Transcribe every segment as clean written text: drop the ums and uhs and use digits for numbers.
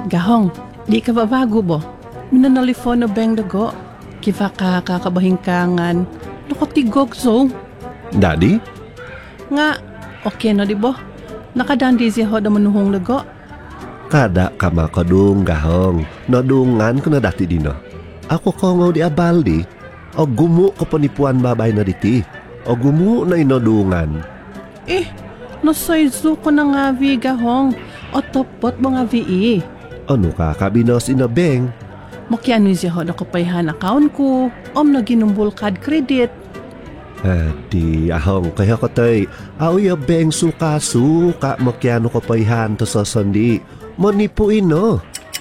Gahong, di ka babago bo. Minanalifon na bang dago. Kiva ka kakabahingkangan. Nakotigog so. Daddy? Nga, okay na di bo. Nakadandi siya ho da manuhong dago. Kada ka makadung gahong. Nadungan ko na dati dino. Ako kongaw di abaldi. O gumu ko panipuan babay na diti. O gumu na inodungan. Nasayzo ko na nga vi gahong. O topot mo nga vi Ano ka kabinos inabeng? Makiano siya ho na kapayhan account ko. Na ginumbol card credit. Di ahong kaya ko tay. Aoy beng suka-suka makiano ko payhan to sa sandi. Manipuin no.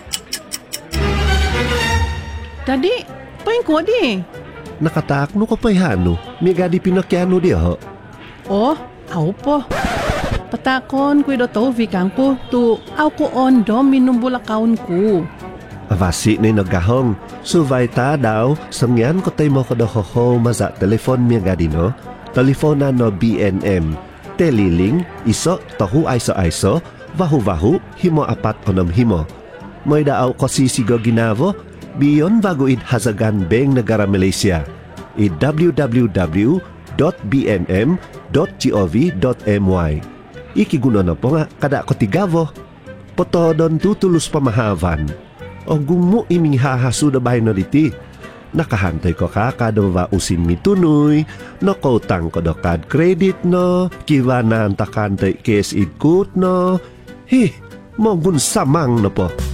Daddy, paing ko di. Nakatakno ko payhano. Miga di pinakiano di ho. Aw po. Patakon ko to vikang ko to aw ko ondo minumbol account ko. Avasi na nagahong. Suvay ta daw. Sangyan ko tay mo ko ho maza telefon miga di no. Telefonan no BNM. Teliling, iso, tahu aiso-aiso, vahu-vahu, himo apat onam himo. May daaw ko sisigo ginavo, biyon bago hazagan beng negara Malaysia. www.bnm.gov.my Ikiguno na po nga kada ko tigavo. Potodon tutulus pamahavan. O gumu iming hahasuda bahay na diti. Nakahantay ko ka kadwa usin mitunoy, nakotang ko do card credit no, kiwa na antakantay KS idkut no. Mogun samang na po.